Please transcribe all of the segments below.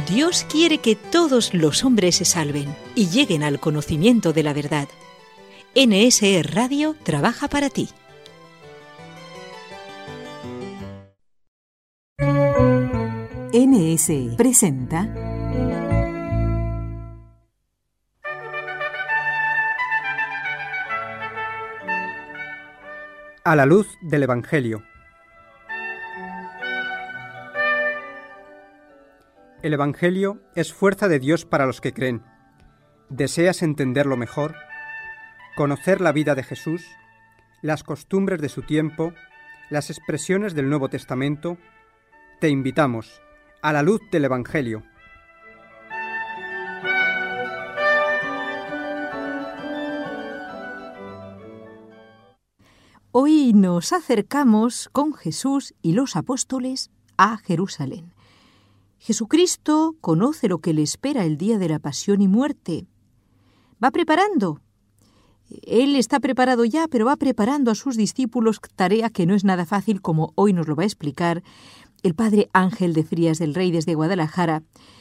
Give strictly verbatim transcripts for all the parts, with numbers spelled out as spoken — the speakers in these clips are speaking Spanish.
Dios quiere que todos los hombres se salven y lleguen al conocimiento de la verdad. N S E Radio trabaja para ti. N S E presenta A la luz del Evangelio. El Evangelio es fuerza de Dios para los que creen. ¿Deseas entenderlo mejor? Conocer la vida de Jesús, las costumbres de su tiempo, las expresiones del Nuevo Testamento. Te invitamos a la luz del Evangelio. Hoy nos acercamos con Jesús y los apóstoles a Jerusalén. Jesucristo conoce lo que le espera el día de la pasión y muerte. Va preparando. Él está preparado ya, pero va preparando a sus discípulos, tarea que no es nada fácil, como hoy nos lo va a explicar el padre Ángel de Frías del Rey desde Guadalajara.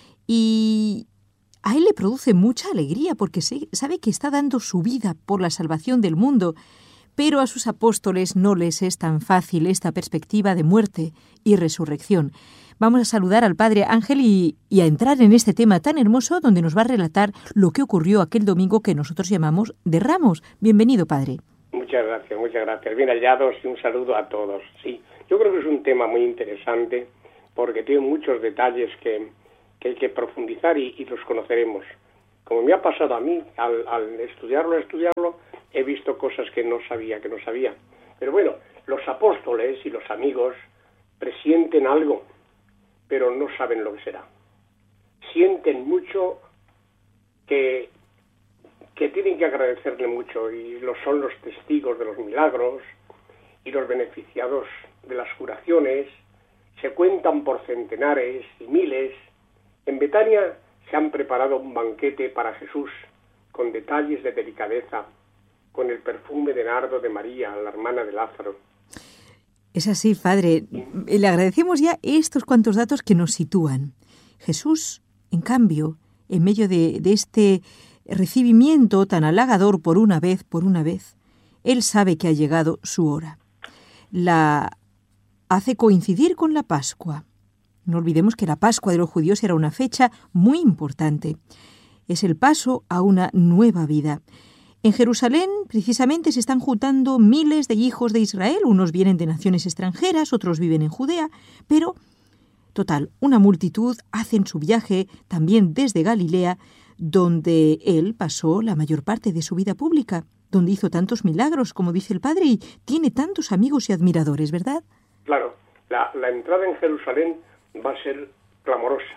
Y a él le produce mucha alegría porque sabe que está dando su vida por la salvación del mundo, pero a sus apóstoles no les es tan fácil esta perspectiva de muerte y resurrección. Vamos a saludar al padre Ángel y, y a entrar en este tema tan hermoso donde nos va a relatar lo que ocurrió aquel domingo que nosotros llamamos de Ramos. Bienvenido, padre. Muchas gracias, muchas gracias. Bien hallados y un saludo a todos. Sí, yo creo que es un tema muy interesante porque tiene muchos detalles que, que hay que profundizar y, y los conoceremos. Como me ha pasado a mí, al, al estudiarlo, estudiarlo, he visto cosas que no sabía, que no sabía. Pero bueno, los apóstoles y los amigos presienten algo, pero no saben lo que será. Sienten mucho que, que tienen que agradecerle mucho, y lo son los testigos de los milagros y los beneficiados de las curaciones. Se cuentan por centenares y miles. En Betania se han preparado un banquete para Jesús con detalles de delicadeza, con el perfume de nardo de María, la hermana de Lázaro. Es así, padre. Le agradecemos ya estos cuantos datos que nos sitúan. Jesús, en cambio, en medio de, de este recibimiento tan halagador por una vez, por una vez, él sabe que ha llegado su hora. La hace coincidir con la Pascua. No olvidemos que la Pascua de los judíos era una fecha muy importante. Es el paso a una nueva vida. En Jerusalén, precisamente, se están juntando miles de hijos de Israel. Unos vienen de naciones extranjeras, otros viven en Judea, pero, total, una multitud hacen su viaje también desde Galilea, donde él pasó la mayor parte de su vida pública, donde hizo tantos milagros, como dice el padre, y tiene tantos amigos y admiradores, ¿verdad? Claro, la, la entrada en Jerusalén va a ser clamorosa.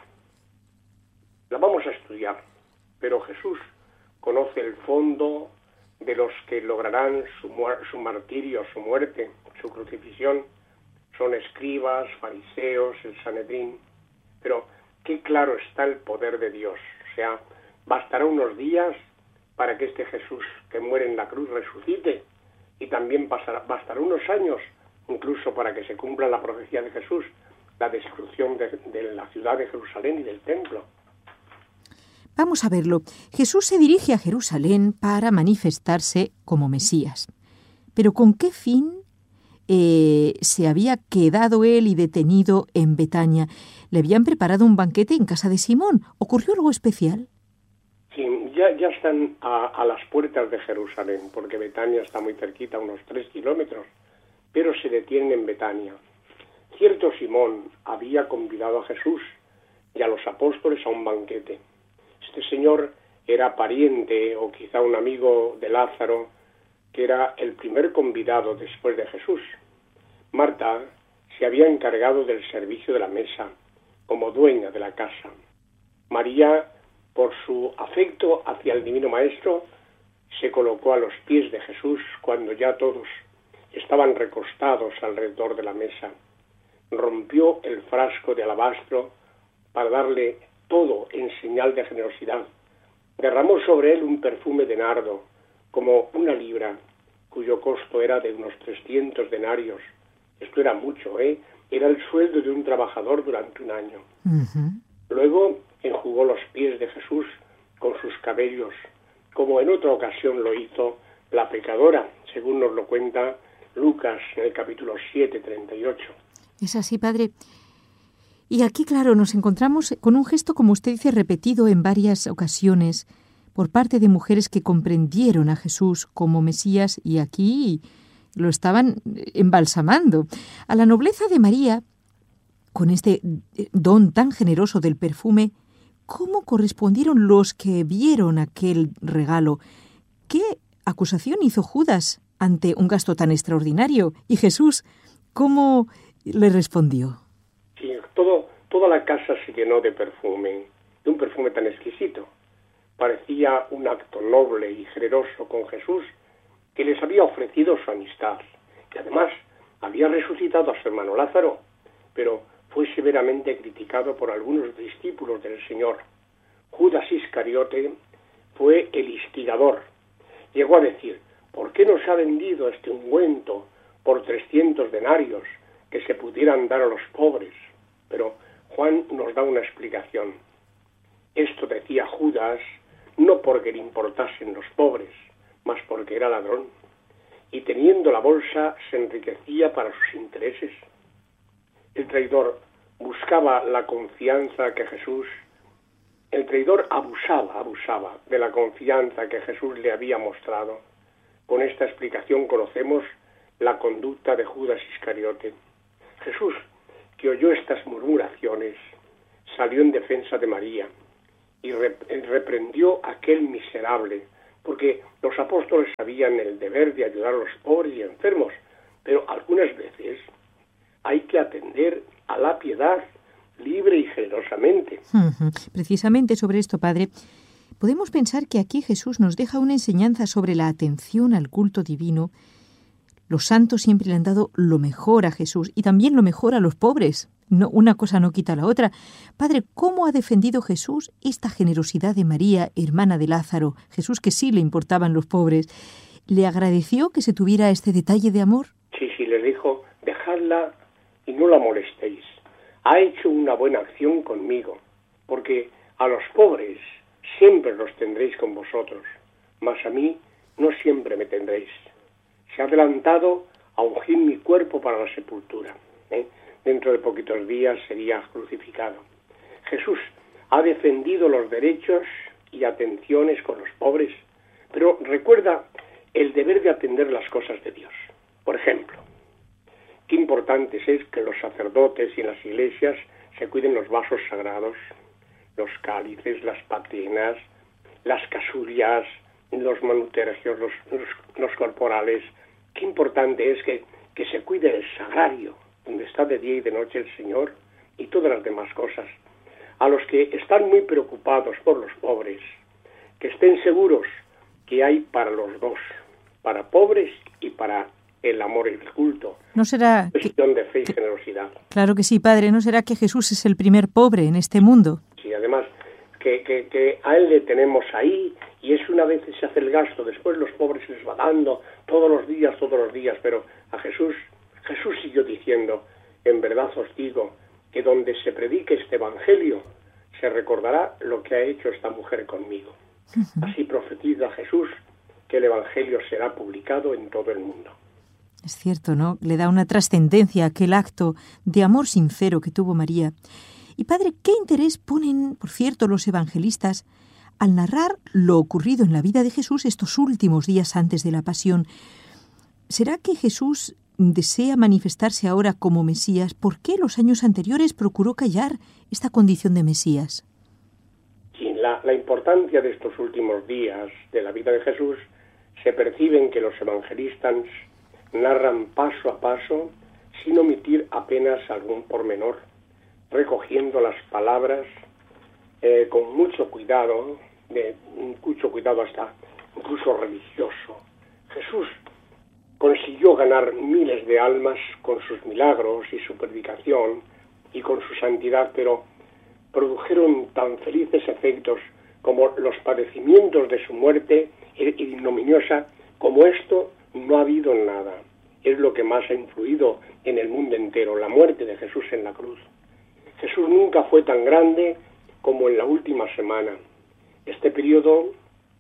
La vamos a estudiar, pero Jesús conoce el fondo de los que lograrán su, su martirio, su muerte, su crucifixión. Son escribas, fariseos, el Sanedrín. Pero qué claro está el poder de Dios. O sea, bastará unos días para que este Jesús que muere en la cruz resucite, y también pasará, bastará unos años incluso para que se cumpla la profecía de Jesús, la destrucción de, de la ciudad de Jerusalén y del templo. Vamos a verlo. Jesús se dirige a Jerusalén para manifestarse como Mesías. Pero ¿con qué fin eh, se había quedado él y detenido en Betania? ¿Le habían preparado un banquete en casa de Simón? ¿Ocurrió algo especial? Sí, ya, ya están a, a las puertas de Jerusalén, porque Betania está muy cerquita, unos tres kilómetros, pero se detienen en Betania. Cierto Simón había convidado a Jesús y a los apóstoles a un banquete. Este señor era pariente o quizá un amigo de Lázaro, que era el primer convidado después de Jesús. Marta se había encargado del servicio de la mesa, como dueña de la casa. María, por su afecto hacia el Divino Maestro, se colocó a los pies de Jesús cuando ya todos estaban recostados alrededor de la mesa. Rompió el frasco de alabastro para darle todo en señal de generosidad. Derramó sobre él un perfume de nardo, como una libra, cuyo costo era de unos trescientos denarios. Esto era mucho, ¿eh? Era el sueldo de un trabajador durante un año. Uh-huh. Luego enjugó los pies de Jesús con sus cabellos, como en otra ocasión lo hizo la pecadora, según nos lo cuenta Lucas en el capítulo siete, treinta y ocho. Es así, Padre. Y aquí, claro, nos encontramos con un gesto, como usted dice, repetido en varias ocasiones por parte de mujeres que comprendieron a Jesús como Mesías y aquí lo estaban embalsamando. A la nobleza de María, con este don tan generoso del perfume, ¿cómo correspondieron los que vieron aquel regalo? ¿Qué acusación hizo Judas ante un gasto tan extraordinario? Y Jesús, ¿cómo le respondió? Sí, todo, toda la casa se llenó de perfume, de un perfume tan exquisito. Parecía un acto noble y generoso con Jesús, que les había ofrecido su amistad, que además había resucitado a su hermano Lázaro, pero fue severamente criticado por algunos discípulos del Señor. Judas Iscariote fue el instigador. Llegó a decir: ¿por qué nos ha vendido este ungüento por trescientos denarios que se pudieran dar a los pobres? Pero Juan nos da una explicación. Esto decía Judas no porque le importasen los pobres, mas porque era ladrón, y teniendo la bolsa se enriquecía para sus intereses. El traidor buscaba la confianza que Jesús, el traidor abusaba, abusaba de la confianza que Jesús le había mostrado. Con esta explicación conocemos la conducta de Judas Iscariote. Jesús, que oyó estas murmuraciones, salió en defensa de María y reprendió a aquel miserable, porque los apóstoles sabían el deber de ayudar a los pobres y enfermos, pero algunas veces hay que atender a la piedad libre y generosamente. Precisamente sobre esto, Padre, podemos pensar que aquí Jesús nos deja una enseñanza sobre la atención al culto divino. Los santos siempre le han dado lo mejor a Jesús y también lo mejor a los pobres. No, una cosa no quita la otra. Padre, ¿cómo ha defendido Jesús esta generosidad de María, hermana de Lázaro? Jesús, que sí le importaban los pobres, ¿le agradeció que se tuviera este detalle de amor? Sí, sí, les dijo: dejadla y no la molestéis. Ha hecho una buena acción conmigo, porque a los pobres siempre los tendréis con vosotros, mas a mí no siempre me tendréis. Se ha adelantado a ungir mi cuerpo para la sepultura. ¿eh? Dentro de poquitos días sería crucificado. Jesús ha defendido los derechos y atenciones con los pobres, pero recuerda el deber de atender las cosas de Dios. Por ejemplo, qué importante es que los sacerdotes y en las iglesias se cuiden los vasos sagrados, los cálices, las patinas, las casurias, los manutergios, los, los, los corporales. Qué importante es que, que se cuide el sagrario, donde está de día y de noche el Señor, y todas las demás cosas. A los que están muy preocupados por los pobres, que estén seguros que hay para los dos, para pobres y para el amor y el culto. No será cuestión que, de fe y que, generosidad. Claro que sí, Padre. ¿No será que Jesús es el primer pobre en este mundo? Sí, además, que, que, que a Él le tenemos ahí, y es una vez se hace el gasto, después los pobres se les va dando todos los días, todos los días, pero a Jesús, Jesús siguió diciendo: en verdad os digo que donde se predique este evangelio, se recordará lo que ha hecho esta mujer conmigo. Uh-huh. Así profetiza Jesús que el evangelio será publicado en todo el mundo. Es cierto, ¿no? Le da una trascendencia a aquel acto de amor sincero que tuvo María. Y Padre, ¿qué interés ponen, por cierto, los evangelistas al narrar lo ocurrido en la vida de Jesús estos últimos días antes de la pasión? ¿Será que Jesús desea manifestarse ahora como Mesías? ¿Por qué los años anteriores procuró callar esta condición de Mesías? Sí, la, la importancia de estos últimos días de la vida de Jesús se percibe en que los evangelistas narran paso a paso, sin omitir apenas algún pormenor, recogiendo las palabras eh, con mucho cuidado, de mucho cuidado hasta incluso religioso. Jesús consiguió ganar miles de almas con sus milagros y su predicación y con su santidad, pero produjeron tan felices efectos como los padecimientos de su muerte ignominiosa, como esto no ha habido nada. Es lo que más ha influido en el mundo entero, la muerte de Jesús en la cruz. Jesús nunca fue tan grande como en la última semana. Este periodo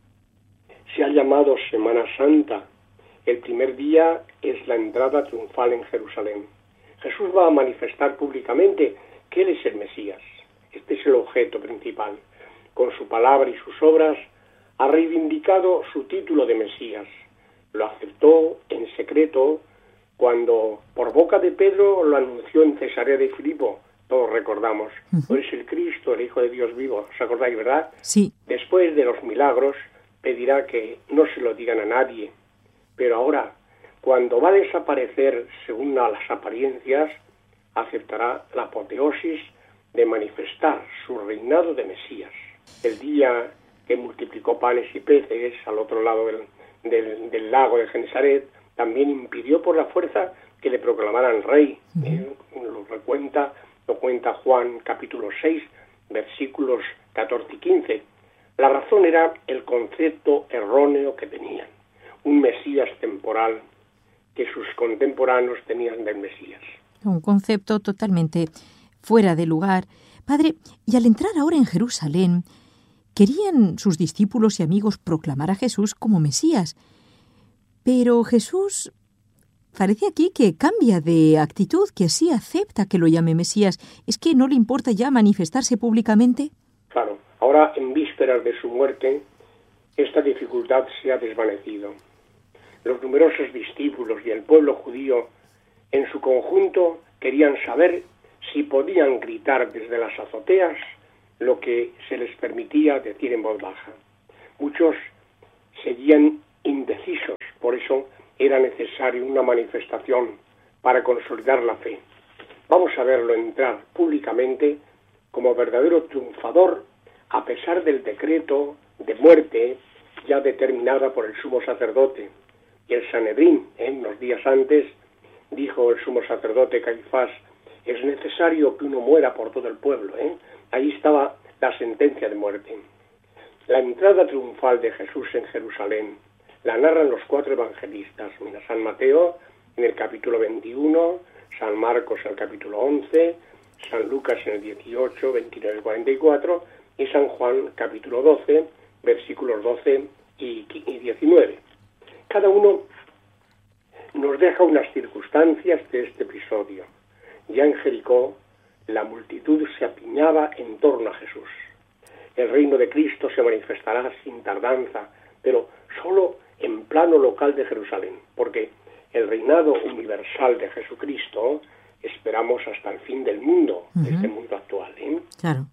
se ha llamado Semana Santa. El primer día es la entrada triunfal en Jerusalén. Jesús va a manifestar públicamente que Él es el Mesías. Este es el objeto principal. Con su palabra y sus obras ha reivindicado su título de Mesías. Lo aceptó en secreto cuando por boca de Pedro lo anunció en Cesarea de Filipo. Todos recordamos. Uh-huh. Tú eres el Cristo, el Hijo de Dios vivo. ¿Os acordáis, verdad? Sí. Después de los milagros pedirá que no se lo digan a nadie. Pero ahora, cuando va a desaparecer según a las apariencias, aceptará la apoteosis de manifestar su reinado de Mesías. El día que multiplicó panes y peces al otro lado del, del, del lago de Genesaret, también impidió por la fuerza que le proclamaran rey. Uh-huh. Eh, lo recuenta, lo cuenta Juan capítulo seis, versículos catorce y quince. La razón era el concepto erróneo que tenían. Un Mesías temporal que sus contemporáneos tenían del Mesías. Un concepto totalmente fuera de lugar. Padre, y al entrar ahora en Jerusalén, querían sus discípulos y amigos proclamar a Jesús como Mesías. Pero Jesús parece aquí que cambia de actitud, que así acepta que lo llame Mesías. ¿Es que no le importa ya manifestarse públicamente? Claro, ahora en vísperas de su muerte, esta dificultad se ha desvanecido. Los numerosos discípulos y el pueblo judío en su conjunto querían saber si podían gritar desde las azoteas lo que se les permitía decir en voz baja. Muchos seguían indecisos, por eso era necesaria una manifestación para consolidar la fe. Vamos a verlo entrar públicamente como verdadero triunfador a pesar del decreto de muerte ya determinada por el sumo sacerdote. Y el Sanedrín, ¿eh? unos días antes, dijo el sumo sacerdote Caifás, es necesario que uno muera por todo el pueblo. ¿eh? Ahí estaba la sentencia de muerte. La entrada triunfal de Jesús en Jerusalén la narran los cuatro evangelistas. Mira, San Mateo en el capítulo veintiuno, San Marcos en el capítulo once, San Lucas en el dieciocho, veintinueve, cuarenta y cuatro y San Juan capítulo doce, versículos doce y diecinueve. Cada uno nos deja unas circunstancias de este episodio. Ya en Jericó, la multitud se apiñaba en torno a Jesús. El reino de Cristo se manifestará sin tardanza, pero solo en plano local de Jerusalén, porque el reinado universal de Jesucristo esperamos hasta el fin del mundo, uh-huh. de este mundo actual. ¿eh? Claro.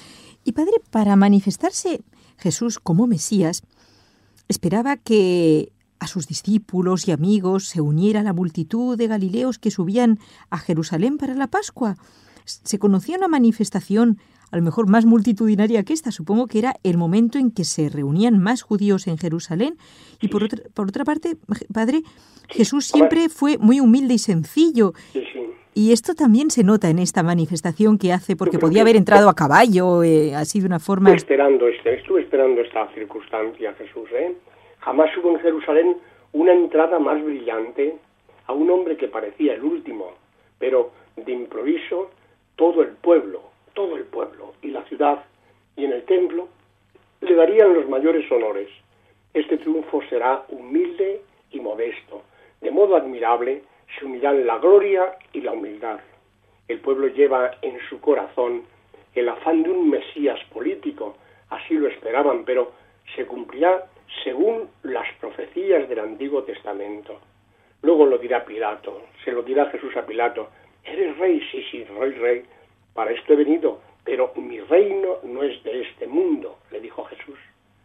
Y Padre, para manifestarse Jesús como Mesías, esperaba que a sus discípulos y amigos se uniera la multitud de galileos que subían a Jerusalén para la Pascua. Se conocía una manifestación, a lo mejor más multitudinaria que esta. Supongo que era el momento en que se reunían más judíos en Jerusalén. Y por otra, por otra parte, Padre, Jesús siempre fue muy humilde y sencillo. Sí, sí. Y esto también se nota en esta manifestación que hace, porque podía haber entrado a caballo, eh, así de una forma... Estuve esperando, este, estuve esperando esta circunstancia, Jesús, ¿eh? Jamás hubo en Jerusalén una entrada más brillante a un hombre que parecía el último, pero de improviso todo el pueblo, todo el pueblo y la ciudad y en el templo le darían los mayores honores. Este triunfo será humilde y modesto. De modo admirable se unirán la gloria y la humildad. El pueblo lleva en su corazón el afán de un Mesías político, así lo esperaban, pero se cumplirá según las profecías del Antiguo Testamento. Luego lo dirá Pilato, se lo dirá Jesús a Pilato, ¿eres rey? Sí, sí, soy rey, para esto he venido, pero mi reino no es de este mundo, le dijo Jesús.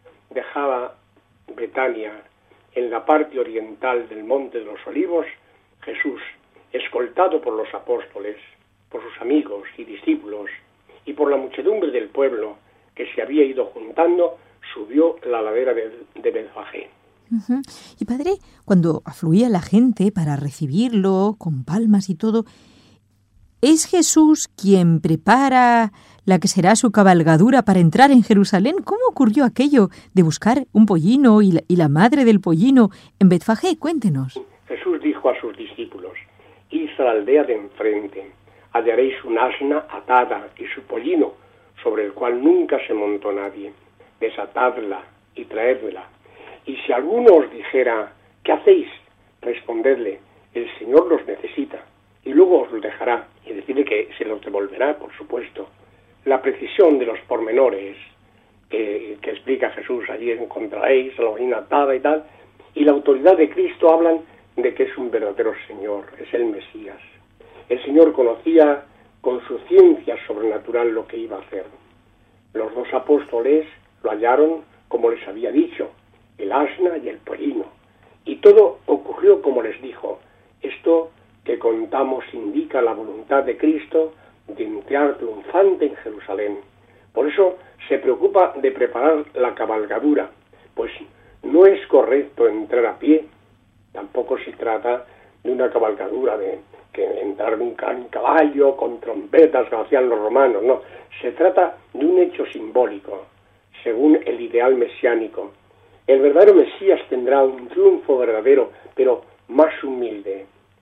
Dejaba Betania, en la parte oriental del Monte de los Olivos, Jesús, escoltado por los apóstoles, por sus amigos y discípulos, y por la muchedumbre del pueblo que se había ido juntando, subió la ladera de, de Betfagé. Uh-huh. Y Padre, cuando afluía la gente para recibirlo, con palmas y todo, ¿es Jesús quien prepara la que será su cabalgadura para entrar en Jerusalén? ¿Cómo ocurrió aquello de buscar un pollino y la, y la madre del pollino en Betfagé? Cuéntenos. Jesús dijo a sus discípulos, id a la aldea de enfrente, hallaréis un asna atada y su pollino, sobre el cual cual nunca se montó nadie. Desatadla y traédmela. Y si alguno os dijera, ¿qué hacéis? Respondedle, el Señor los necesita, y luego os los dejará, y decirle que se los devolverá, por supuesto. La precisión de los pormenores que, que explica Jesús, allí encontraréis a la vaina atada y tal, y la autoridad de Cristo hablan de que es un verdadero Señor, es el Mesías. El Señor conocía con su ciencia sobrenatural lo que iba a hacer. Los dos apóstoles lo hallaron como les había dicho, el asna y el pollino, y todo ocurrió como les dijo. Esto que contamos indica la voluntad de Cristo de entrar triunfante en Jerusalén. Por eso se preocupa de preparar la cabalgadura, pues no es correcto entrar a pie. Tampoco se trata de una cabalgadura de que entrar en un caballo con trompetas como hacían los romanos, no. Se trata de un hecho simbólico, según el ideal mesiánico. El verdadero Mesías tendrá un triunfo verdadero, pero más humilde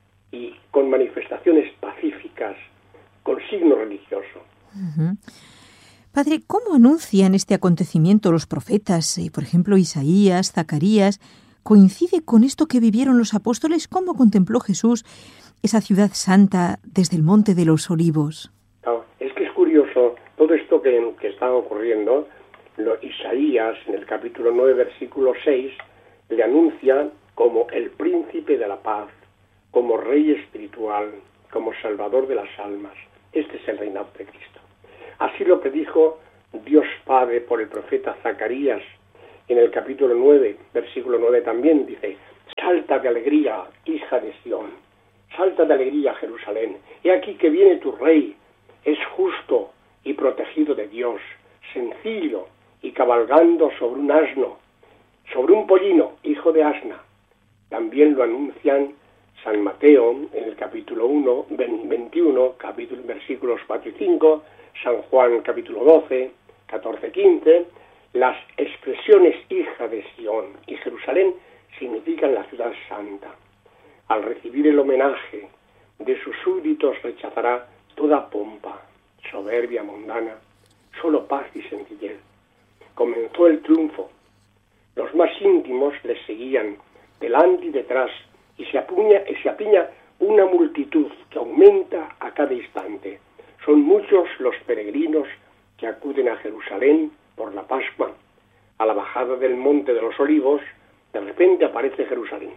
y con manifestaciones pacíficas, con signo religioso. Uh-huh. Padre, ¿cómo anuncian este acontecimiento los profetas? Eh, por ejemplo, Isaías, Zacarías. ¿Coincide con esto que vivieron los apóstoles? ¿Cómo contempló Jesús esa ciudad santa desde el Monte de los Olivos? No, es que es curioso todo esto que, que está ocurriendo. Lo, Isaías, en el capítulo nueve, versículo seis, le anuncia como el príncipe de la paz, como rey espiritual, como salvador de las almas. Este es el reinado de Cristo. Así lo predijo Dios Padre por el profeta Zacarías. En el capítulo nueve, versículo nueve también dice, salta de alegría, hija de Sión, salta de alegría, Jerusalén. He aquí que viene tu rey, es justo y protegido de Dios, sencillo y cabalgando sobre un asno, sobre un pollino, hijo de asna. También lo anuncian San Mateo en el capítulo uno, veintiuno, capítulo, versículos cuatro y cinco, San Juan capítulo doce, catorce, quince. Las expresiones hija de Sión y Jerusalén significan la ciudad santa. Al recibir el homenaje de sus súbditos rechazará toda pompa, soberbia mundana, solo paz y sencillez. Comenzó el triunfo. Los más íntimos le seguían delante y detrás, y se apuña, y se apiña una multitud que aumenta a cada instante. Son muchos los peregrinos que acuden a Jerusalén por la Pascua. A la bajada del Monte de los Olivos, de repente aparece Jerusalén.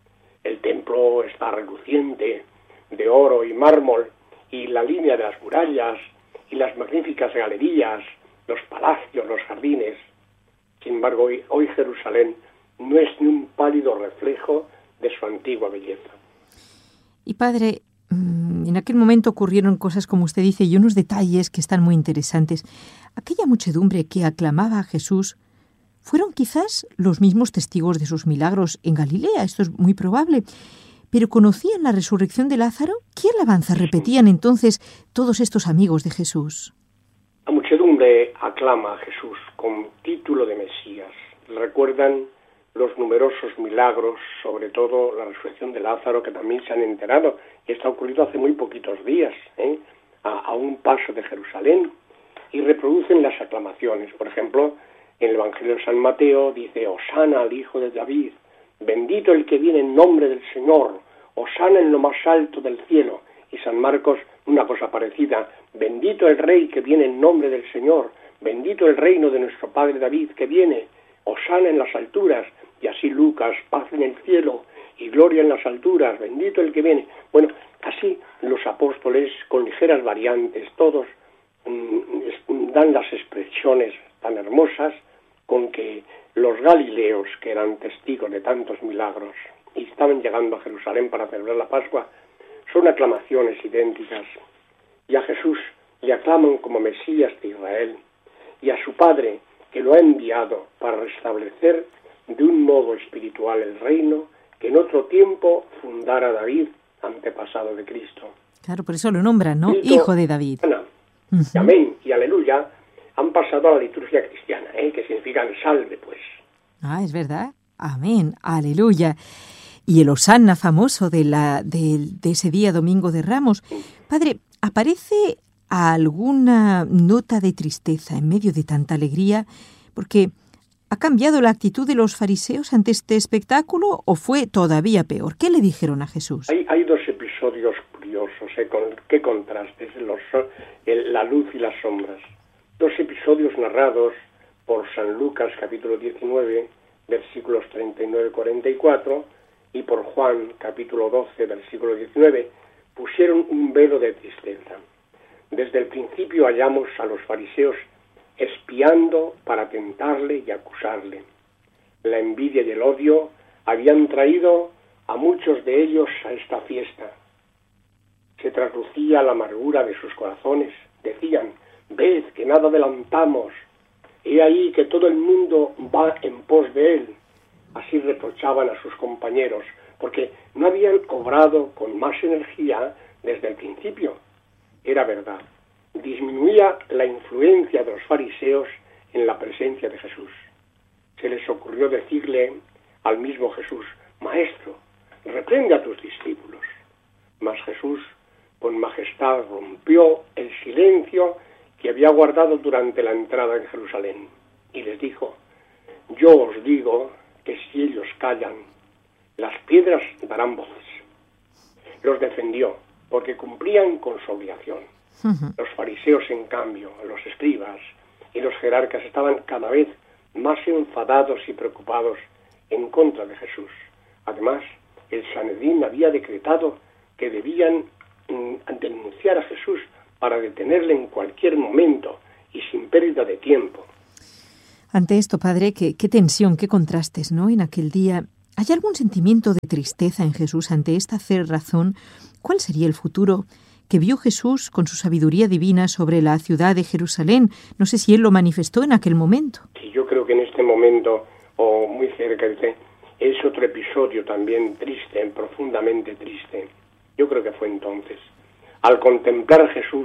El templo está reluciente de oro y mármol, y la línea de las murallas, y las magníficas galerías, los palacios, los jardines. Sin embargo, hoy, hoy Jerusalén no es ni un pálido reflejo de su antigua belleza. Y padre, en aquel momento ocurrieron cosas, como usted dice, y unos detalles que están muy interesantes. Aquella muchedumbre que aclamaba a Jesús, ¿fueron quizás los mismos testigos de sus milagros en Galilea? Esto es muy probable. ¿Pero conocían la resurrección de Lázaro? ¿Qué alabanza repetían entonces todos estos amigos de Jesús? La muchedumbre aclama a Jesús con título de Mesías. Recuerdan los numerosos milagros, sobre todo la resurrección de Lázaro, que también se han enterado, y está ocurrido hace muy poquitos días, ¿eh? a, a un paso de Jerusalén, y reproducen las aclamaciones. Por ejemplo, en el Evangelio de San Mateo dice, Hosana al Hijo de David, bendito el que viene en nombre del Señor, Hosana en lo más alto del cielo. Y San Marcos, una cosa parecida, bendito el Rey que viene en nombre del Señor, bendito el reino de nuestro Padre David que viene, Hosana en las alturas. Y así Lucas, paz en el cielo y gloria en las alturas, bendito el que viene. Bueno, así los apóstoles, con ligeras variantes, todos mmm, dan las expresiones tan hermosas con que los galileos, que eran testigos de tantos milagros y estaban llegando a Jerusalén para celebrar la Pascua, son aclamaciones idénticas. Y a Jesús le aclaman como Mesías de Israel, y a su Padre, que lo ha enviado para restablecer de un modo espiritual el reino que en otro tiempo fundara David, antepasado de Cristo. Claro, por eso lo nombran, ¿no? Cristo, Hijo de David. Ana, uh-huh. Y amén y aleluya han pasado a la liturgia cristiana, ¿eh? Que significan salve, pues. Ah, es verdad. Amén, aleluya. Y el Hosanna famoso de, la, de, de ese día, Domingo de Ramos. Padre, aparece a alguna nota de tristeza en medio de tanta alegría? Porque ¿ha cambiado la actitud de los fariseos ante este espectáculo o fue todavía peor? ¿Qué le dijeron a Jesús? Hay, hay dos episodios curiosos, ¿eh? Con, qué contrastes, los, el, la luz y las sombras. Dos episodios narrados por San Lucas, capítulo diecinueve, versículos treinta y nueve a cuarenta y cuatro, y por Juan, capítulo doce, versículo diecinueve, pusieron un velo de tristeza. Desde el principio hallamos a los fariseos espiando para tentarle y acusarle. La envidia y el odio habían traído a muchos de ellos a esta fiesta. Se traslucía la amargura de sus corazones. Decían: ved que nada adelantamos, he ahí que todo el mundo va en pos de él. Así reprochaban a sus compañeros, porque no habían obrado con más energía desde el principio. Era verdad, disminuía la influencia de los fariseos en la presencia de Jesús. Se les ocurrió decirle al mismo Jesús: Maestro, reprende a tus discípulos. Mas Jesús, con majestad, rompió el silencio que había guardado durante la entrada en Jerusalén, y les dijo: yo os digo que si ellos callan, las piedras darán voces. Los defendió, porque cumplían con su obligación. Uh-huh. Los fariseos, en cambio, los escribas y los jerarcas estaban cada vez más enfadados y preocupados en contra de Jesús. Además, el Sanedrín había decretado que debían mm, denunciar a Jesús para detenerle en cualquier momento y sin pérdida de tiempo. Ante esto, padre, qué, qué tensión, qué contrastes, ¿no? En aquel día, ¿hay algún sentimiento de tristeza en Jesús ante esta cerrazón? ¿Cuál sería el futuro que vio Jesús con su sabiduría divina sobre la ciudad de Jerusalén? No sé si él lo manifestó en aquel momento. Sí, yo creo que en este momento, o muy cerca, es otro episodio también triste, profundamente triste. Yo creo que fue entonces. Al contemplar a Jesús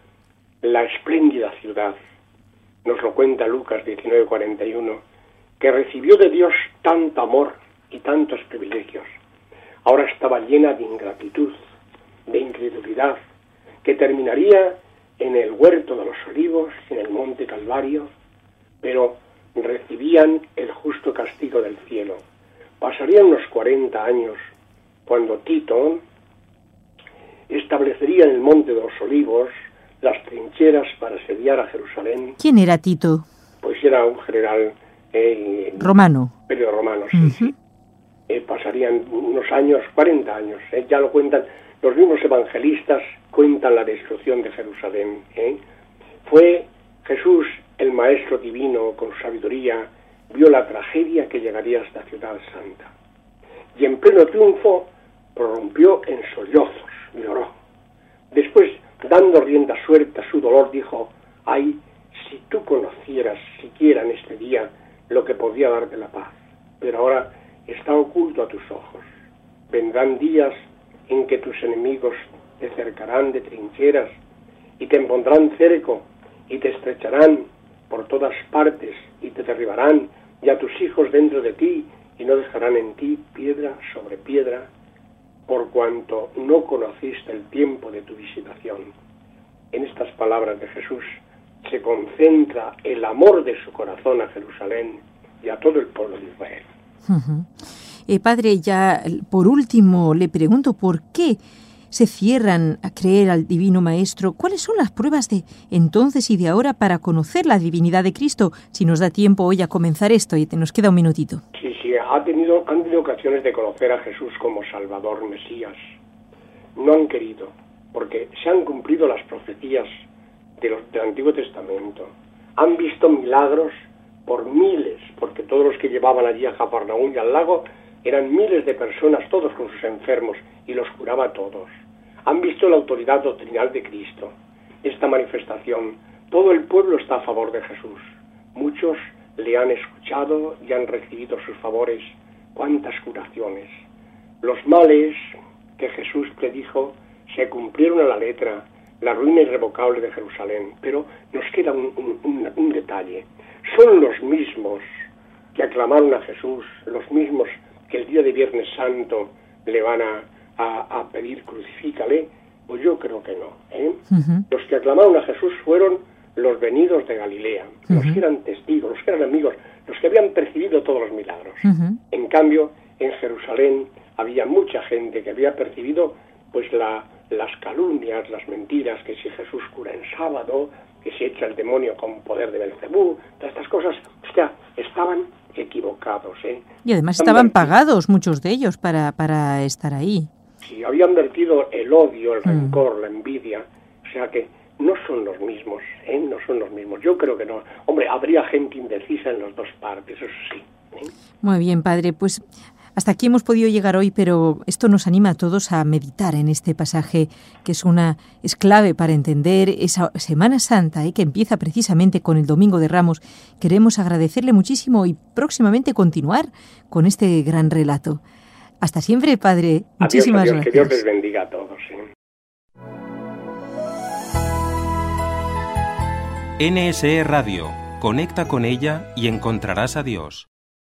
la espléndida ciudad, nos lo cuenta Lucas diecinueve cuarenta y uno, que recibió de Dios tanto amor y tantos privilegios. Ahora estaba llena de ingratitud, de incredulidad, que terminaría en el huerto de los olivos, en el monte Calvario, pero recibían el justo castigo del cielo. Pasarían unos cuarenta años cuando Tito establecería en el monte de los olivos las trincheras para asediar a Jerusalén. ¿Quién era Tito? Pues era un general eh, romano. Pero romano, sí, uh-huh. sí. Eh, pasarían unos años, cuarenta años, eh, ya lo cuentan, los mismos evangelistas cuentan la destrucción de Jerusalén. Eh. Fue Jesús, el Maestro Divino, con su sabiduría, vio la tragedia que llegaría a esta ciudad santa. Y en pleno triunfo, prorrumpió en sollozos, lloró. Después, dando rienda suelta a su dolor, dijo: ay, si tú conocieras siquiera en este día lo que podía darte la paz, pero ahora está oculto a tus ojos. Vendrán días en que tus enemigos te cercarán de trincheras y te pondrán cerco y te estrecharán por todas partes y te derribarán, y a tus hijos dentro de ti, y no dejarán en ti piedra sobre piedra, por cuanto no conociste el tiempo de tu visitación. En estas palabras de Jesús se concentra el amor de su corazón a Jerusalén y a todo el pueblo de Israel. Uh-huh. Eh, padre, ya por último le pregunto por qué se cierran a creer al Divino Maestro. ¿Cuáles son las pruebas de entonces y de ahora para conocer la divinidad de Cristo? Si nos da tiempo hoy a comenzar esto, y te nos queda un minutito. Sí, sí, ha tenido, han tenido ocasiones de conocer a Jesús como Salvador, Mesías. No han querido, porque se han cumplido las profecías de los, del Antiguo Testamento. Han visto milagros por miles, porque todos los que llevaban allí a Capernaum y al lago eran miles de personas, todos con sus enfermos, y los curaba a todos. Han visto la autoridad doctrinal de Cristo. Esta manifestación, todo el pueblo está a favor de Jesús. Muchos le han escuchado y han recibido sus favores. ¡Cuántas curaciones! Los males que Jesús predijo se cumplieron a la letra, la ruina irrevocable de Jerusalén. Pero nos queda un, un, un, un detalle. Son los mismos que aclamaron a Jesús, los mismos que el día de Viernes Santo le van a, a, a pedir crucifícale, Pues yo creo que no. ¿eh? Uh-huh. Los que aclamaron a Jesús fueron los venidos de Galilea, uh-huh. los que eran testigos, los que eran amigos, los que habían percibido todos los milagros. Uh-huh. En cambio, en Jerusalén había mucha gente que había percibido pues la, las calumnias, las mentiras, que si Jesús cura en sábado, que si echa el demonio con poder de Belcebú, todas estas cosas, o sea, estaban equivocados. ¿eh? Y además Habían estaban pagados muchos de ellos para, para estar ahí. Sí, habían vertido el odio, el rencor, mm. la envidia, o sea que no son los mismos, ¿eh? No son los mismos. Yo creo que no. Hombre, habría gente indecisa en las dos partes, eso sí. ¿eh? Muy bien, padre. Pues hasta aquí hemos podido llegar hoy, pero esto nos anima a todos a meditar en este pasaje, que es una es clave para entender esa Semana Santa, ¿eh? que empieza precisamente con el Domingo de Ramos. Queremos agradecerle muchísimo y próximamente continuar con este gran relato. Hasta siempre, padre. Adiós, Muchísimas adiós, gracias. Que Dios les bendiga a todos. ¿eh? N S E Radio. Conecta con ella y encontrarás a Dios.